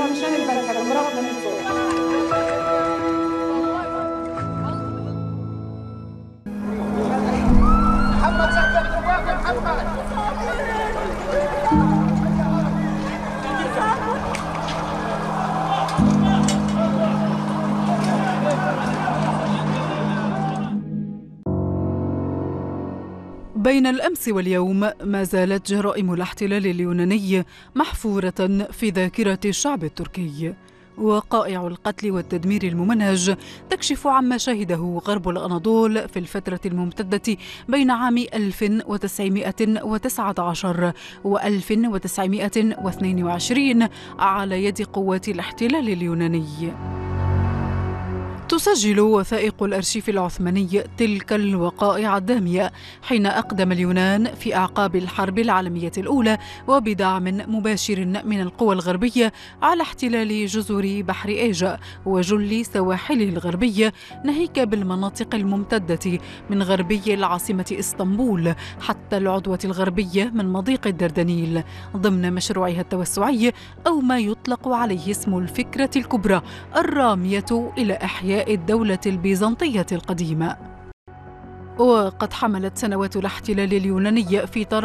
مشان البنكة مراتنا نتصور. محمد سجل جواك يا محمد. بين الأمس واليوم ما زالت جرائم الاحتلال اليوناني محفورة في ذاكرة الشعب التركي، وقائع القتل والتدمير الممنهج تكشف عما شهده غرب الأناضول في الفترة الممتدة بين عام 1919 و 1922 على يد قوات الاحتلال اليوناني. تسجل وثائق الأرشيف العثماني تلك الوقائع الدامية حين أقدم اليونان في أعقاب الحرب العالمية الأولى وبدعم مباشر من القوى الغربية على احتلال جزر بحر إيجا وجل سواحله الغربية، ناهيك بالمناطق الممتدة من غربي العاصمة إسطنبول حتى العضوة الغربية من مضيق الدردنيل، ضمن مشروعها التوسعي أو ما يطلق عليه اسم الفكرة الكبرى الرامية إلى إحياء الدولة البيزنطية القديمة. وقد حملت سنوات الاحتلال اليوناني في